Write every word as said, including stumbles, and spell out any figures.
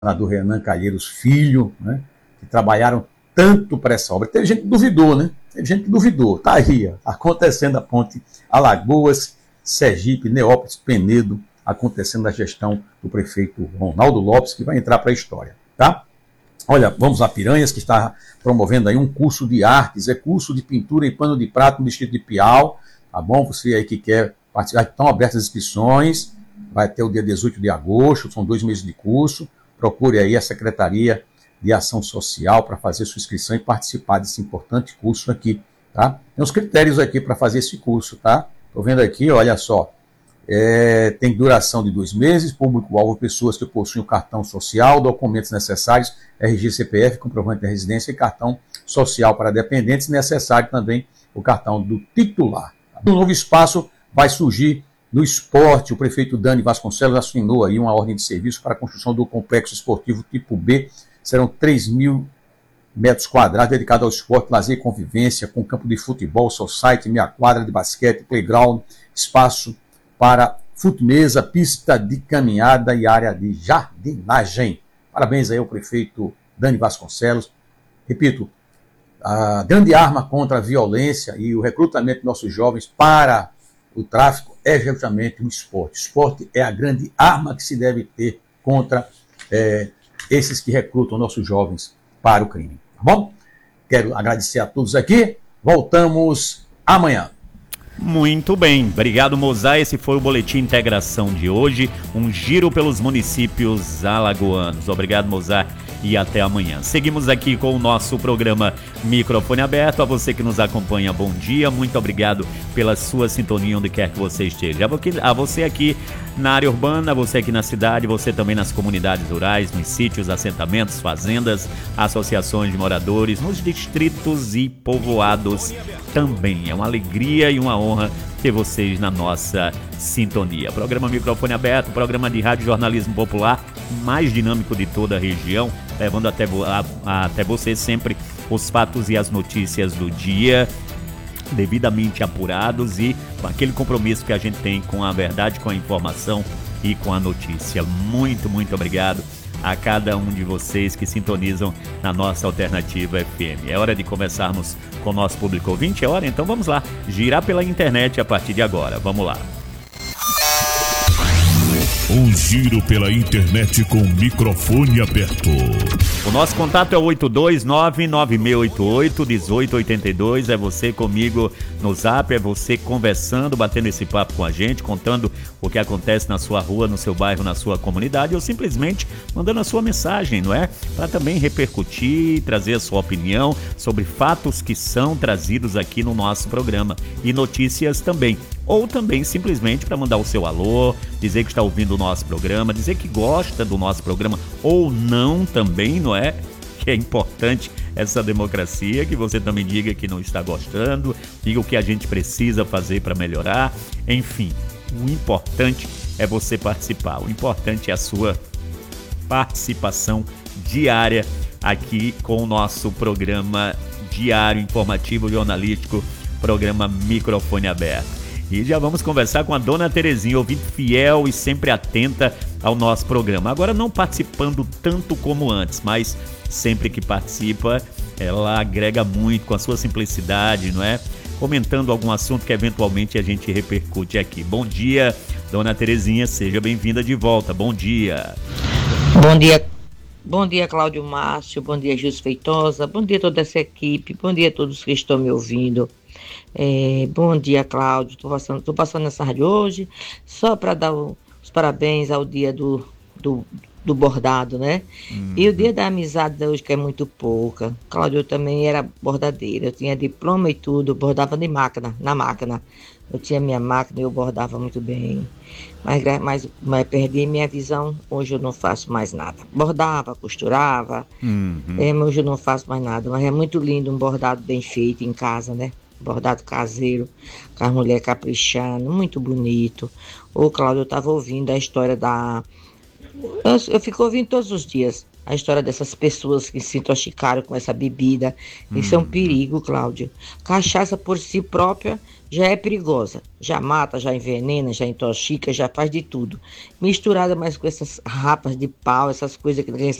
governador Renan Calheiros Filho, né, que trabalharam tanto para essa obra. Teve gente que duvidou, né? Teve gente que duvidou. Está aí, ó, acontecendo a ponte Alagoas, Sergipe, Neópolis, Penedo, acontecendo a gestão do prefeito Ronaldo Lopes, que vai entrar para a história, tá? Olha, vamos a Piranhas, que está promovendo aí um curso de artes, é curso de pintura em pano de prato no distrito de Piau, tá bom? Você aí que quer participar, estão abertas as inscrições, vai até o dia dezoito de agosto, são dois meses de curso, procure aí a Secretaria de Ação Social para fazer sua inscrição e participar desse importante curso aqui, tá? Tem os critérios aqui para fazer esse curso, tá? Estou vendo aqui, olha só, é, tem duração de dois meses, público-alvo pessoas que possuem o cartão social, documentos necessários, R G, C P F, comprovante de residência e cartão social para dependentes, necessário também o cartão do titular. Um novo espaço vai surgir no esporte. O prefeito Dani Vasconcelos assinou aí uma ordem de serviço para a construção do complexo esportivo tipo B. Serão três mil metros quadrados dedicados ao esporte, lazer e convivência, com campo de futebol, society, meia quadra de basquete, playground, espaço para fute-mesa, pista de caminhada e área de jardinagem. Parabéns aí ao prefeito Dani Vasconcelos. Repito, a grande arma contra a violência e o recrutamento de nossos jovens para o tráfico é justamente o esporte. O esporte é a grande arma que se deve ter contra é, esses que recrutam nossos jovens para o crime. Tá bom? Quero agradecer a todos aqui. Voltamos amanhã. Muito bem, obrigado, Mozart. Esse foi o Boletim Integração de hoje, um giro pelos municípios alagoanos. Obrigado, Mozart, e até amanhã. Seguimos aqui com o nosso programa Microfone Aberto. A você que nos acompanha, bom dia, muito obrigado pela sua sintonia onde quer que você esteja. A você aqui na área urbana, você aqui na cidade, você também nas comunidades rurais, nos sítios, assentamentos, fazendas, associações de moradores, nos distritos e povoados também. É uma alegria e uma honra ter vocês na nossa sintonia. Programa Microfone Aberto, programa de rádio jornalismo popular mais dinâmico de toda a região, levando até, vo- a, a, até você sempre os fatos e as notícias do dia, devidamente apurados e com aquele compromisso que a gente tem com a verdade, com a informação e com a notícia. Muito, muito obrigado a cada um de vocês que sintonizam na nossa Alternativa F M. É hora de começarmos com o nosso público ouvinte? É hora? Então vamos lá, girar pela internet a partir de agora. Vamos lá. Um giro pela internet com microfone aberto. O nosso contato é oito dois nove, nove seis oito oito, um oito oito dois. É você comigo no Zap, é você conversando, batendo esse papo com a gente, contando o que acontece na sua rua, no seu bairro, na sua comunidade, ou simplesmente mandando a sua mensagem, não é? Para também repercutir, trazer a sua opinião sobre fatos que são trazidos aqui no nosso programa e notícias também. Ou também simplesmente para mandar o seu alô, dizer que está ouvindo o nosso programa, dizer que gosta do nosso programa ou não também, não é? Que é importante essa democracia, que você também diga que não está gostando, diga o que a gente precisa fazer para melhorar. Enfim, o importante é você participar, o importante é a sua participação diária aqui com o nosso programa diário, informativo, jornalístico, programa Microfone Aberto. E já vamos conversar com a dona Terezinha, ouvinte fiel e sempre atenta ao nosso programa. Agora não participando tanto como antes, mas sempre que participa, ela agrega muito com a sua simplicidade, não é? Comentando algum assunto que eventualmente a gente repercute aqui. Bom dia, dona Terezinha, seja bem-vinda de volta. Bom dia. Bom dia. Bom dia, Cláudio Márcio. Bom dia, Gilson Feitosa. Bom dia a toda essa equipe. Bom dia a todos que estão me ouvindo. É, bom dia, Cláudio. Estou passando, tô passando nessa rádio hoje só para dar o, os parabéns ao dia do, do, do bordado, né? Uhum. E o dia da amizade de hoje, que é muito pouca. Cláudio, eu também era bordadeira. Eu tinha diploma e tudo, bordava de máquina, na máquina. Eu tinha minha máquina e eu bordava muito bem. Mas, mas, mas perdi minha visão. Hoje eu não faço mais nada. Bordava, costurava. Uhum. É, mas hoje eu não faço mais nada. Mas é muito lindo um bordado bem feito em casa, né? Bordado caseiro, com as mulheres caprichando, muito bonito. Ô, Cláudio, eu estava ouvindo a história da... Eu, eu fico ouvindo todos os dias a história dessas pessoas que se intoxicaram com essa bebida. Isso hum. é um perigo, Cláudio. Cachaça por si própria já é perigosa. Já mata, já envenena, já intoxica, já faz de tudo. Misturada mais com essas rapas de pau, essas coisas que